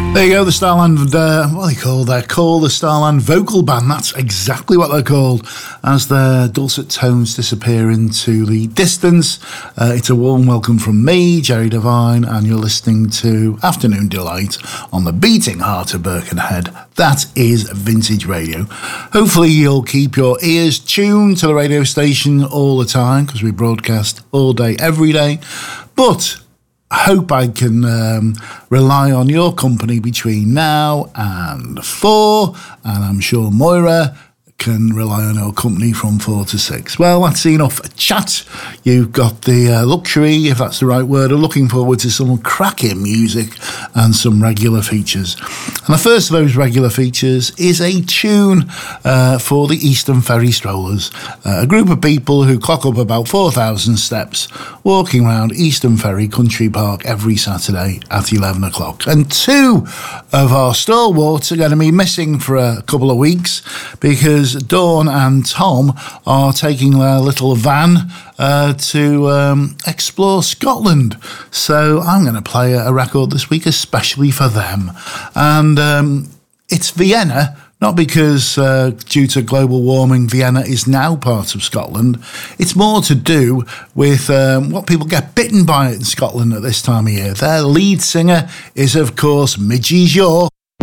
There you go, the Starland, what are they called? They're called the Starland Vocal Band. That's exactly what they're called. As their dulcet tones disappear into the distance, it's a warm welcome from me, Jerry Devine, and you're listening to Afternoon Delight on the beating heart of Birkenhead. That is Vintage Radio. Hopefully you'll keep your ears tuned to the radio station all the time, because we broadcast all day, every day. But I hope I can rely on your company between now and 4, and I'm sure Moira can rely on your company from 4 to 6. Well, that's enough chat. You've got the luxury, if that's the right word, of looking forward to some cracking music and some regular features. And the first of those regular features is a tune for the Eastern Ferry Strollers, a group of people who clock up about 4,000 steps walking around Eastern Ferry Country Park every Saturday at 11 o'clock. And 2 of our stalwarts are going to be missing for a couple of weeks because Dawn and Tom are taking their little van to explore Scotland. So I'm going to play a record this week especially for them. And it's Vienna, not because due to global warming, Vienna is now part of Scotland. It's more to do with what people get bitten by in Scotland at this time of year. Their lead singer is, of course, Midgie Shaw.